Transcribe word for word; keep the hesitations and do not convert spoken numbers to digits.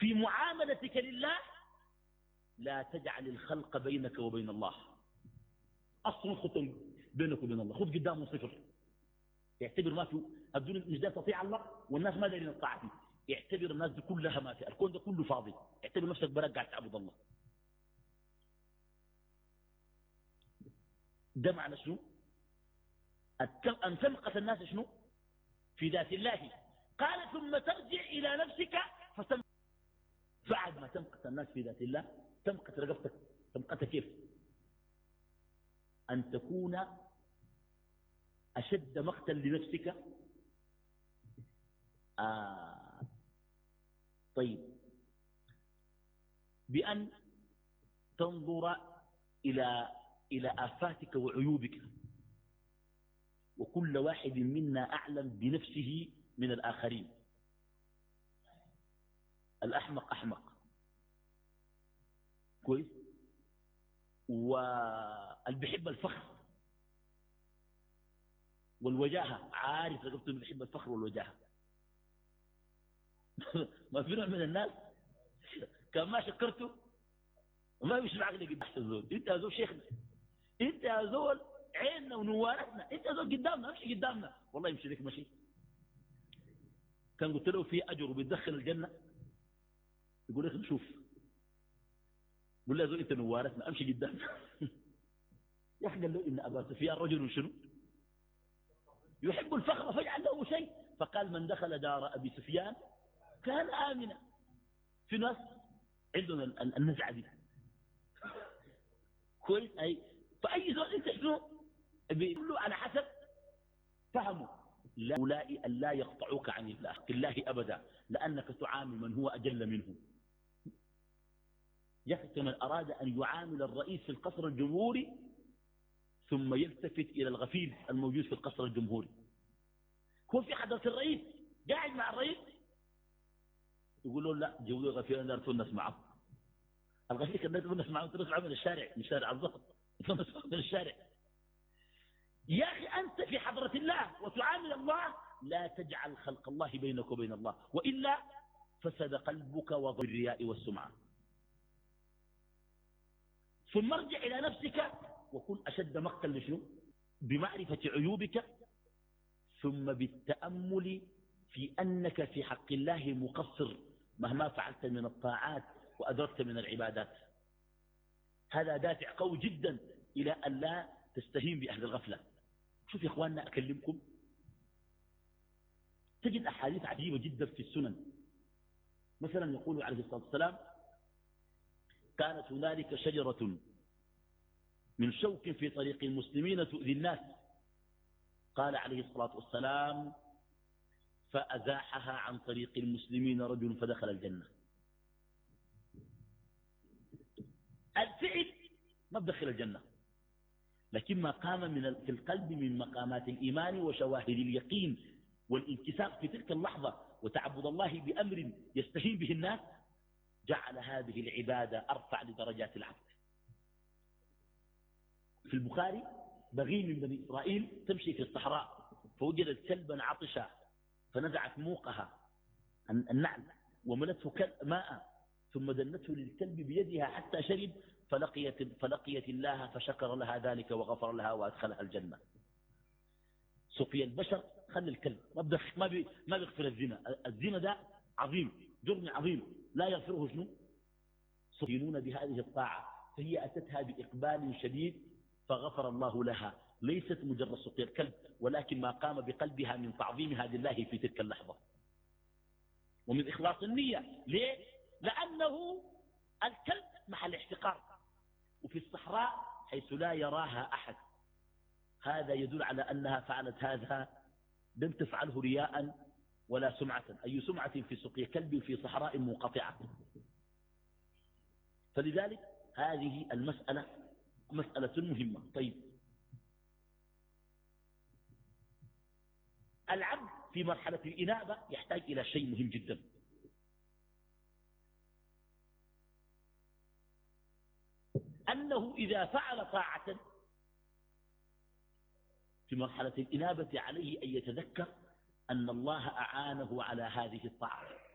في معاملتك لله لا تجعل الخلق بينك وبين الله. أصل خط بينك وبين الله، خذ قدامه صفر. اعتبر ما في الدنيا مش ده تطيع الله والناس ما دارين الطاعة فيه. اعتبر الناس دي كلها ما في، الكون ده كله فاضي. اعتبر نفسك برك قاعد تعبد الله. ده معنى شنو؟ أن تمقت الناس شنو؟ في ذات الله. قال ثم ترجع إلى نفسك فتم. بعد ما تمقت الناس في ذات الله تمقت رقبتك. تمقتها كيف؟ أن تكون أشد مقتا لنفسك. آه طيب، بأن تنظر إلى إلى آفاتك وعيوبك، وكل واحد منا أعلم بنفسه من الآخرين. الأحمق أحمق كويس، واللي بيحب الفخر والوجاهة عارف رقبته اللي بيحب الفخر والوجاهة. ما في نوع من الناس كان ما شكرته وما بيشبع عقلك قد احسن زول. انت يا زول شيخنا، انت يا زول عيننا ونوارتنا، انت يا زول قدامنا امشي قدامنا، والله يمشي لك مشي. كان قلت له في اجر وبيدخل الجنه، يقول لك نشوف. قول له يا زول انت نوارتنا امشي قدامنا. يا اخي قال له ان ابا سفيان رجل شنو يحب الفخر فاجعل له شيء، فقال من دخل دار ابي سفيان كان امنا. في ناس عندنا النزعه دي كويس. اي فاي زول انت شنو بيقول له على حسب فهمه. لا أولئك لا يقطعوك عن الله الله ابدا، لانك تعامل من هو اجل منه. يخشى من اراد ان يعامل الرئيس في القصر الجمهوري ثم يلتفت الى الغفير الموجود في القصر الجمهوري. هو في حضرة الرئيس قاعد مع الرئيس يقول له لا جودوا الغفير انا تونس معه. الغفير كان تونس معه، تونس معه من الشارع، من شارع الظهر، تونس من الشارع. يا اخي انت في حضرة الله وتعامل الله، لا تجعل خلق الله بينك وبين الله، والا فسد قلبك وضر الرياء والسمعه. ثم ارجع الى نفسك وكن اشد مقتا لشنو؟ بمعرفه عيوبك، ثم بالتامل في انك في حق الله مقصر مهما فعلت من الطاعات وادركت من العبادات. هذا دافع قوي جدا الى ان لا تستهين باهل الغفله. شوف يا اخواننا اكلمكم، تجد احاديث عجيبه جدا في السنن. مثلا يقول عليه الصلاه والسلام كانت هنالك شجره من شوك في طريق المسلمين تؤذي الناس، قال عليه الصلاه والسلام فازاحها عن طريق المسلمين رجل فدخل الجنه. الفعل ما بدخل الجنه، لكن ما قام من في القلب من مقامات الإيمان وشواهد اليقين والانكسار في تلك اللحظة وتعبد الله بأمر يستهين به الناس، جعل هذه العبادة أرفع لدرجات العبد. في البخاري بغي من بني إسرائيل تمشي في الصحراء فوجدت كلبا عطشا فنزعت موقها النعل وملته ماء ثم دنته للكلب بيدها حتى شرب، فلقيت, فلقيت الله فشكر لها ذلك وغفر لها وأدخلها الجنة. سقي البشر خلي الكلب ما ما بي ما بيغفر الزنا. الزنا ده عظيم، جرم عظيم لا يغفره شنو؟ سقينون بهذه الطاعة، فهي أتتها بإقبال شديد فغفر الله لها. ليست مجرد سقي الكلب، ولكن ما قام بقلبها من تعظيمها لله في تلك اللحظة ومن إخلاص النية. ليه؟ لأنه الكلب محل احتقار، وفي الصحراء حيث لا يراها أحد. هذا يدل على أنها فعلت هذا لم تفعله رياء ولا سمعة. أي سمعة في سقي كلب في صحراء منقطعة؟ فلذلك هذه المسألة مسألة مهمة. طيب، العبد في مرحلة الإنابة يحتاج إلى شيء مهم جدا، أنه إذا فعل طاعة في مرحلة الإنابة عليه أن يتذكر أن الله أعانه على هذه الطاعة.